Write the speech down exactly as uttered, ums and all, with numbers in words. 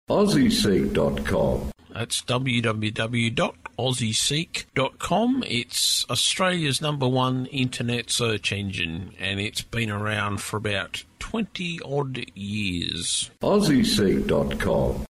Aussie Seek dot com. That's w w w dot aussie seek dot com. It's Australia's number one internet search engine, and it's been around for about twenty odd years. Aussie Seek dot com.